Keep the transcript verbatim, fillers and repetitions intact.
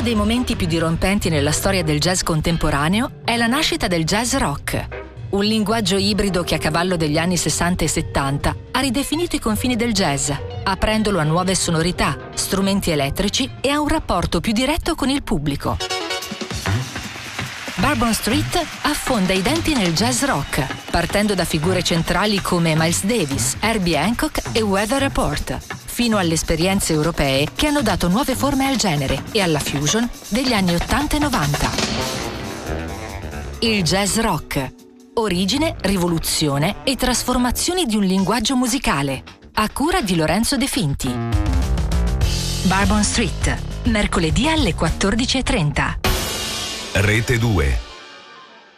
dei momenti più dirompenti nella storia del jazz contemporaneo è la nascita del jazz rock, un linguaggio ibrido che a cavallo degli anni sessanta e settanta ha ridefinito i confini del jazz, aprendolo a nuove sonorità, strumenti elettrici e a un rapporto più diretto con il pubblico. Bourbon Street affonda i denti nel jazz rock, partendo da figure centrali come Miles Davis, Herbie Hancock e Weather Report, fino alle esperienze europee che hanno dato nuove forme al genere e alla fusion degli anni ottanta e novanta. Il jazz rock. Origine, rivoluzione e trasformazioni di un linguaggio musicale, a cura di Lorenzo De Finti. Bourbon Street, mercoledì alle quattordici e trenta. Rete due.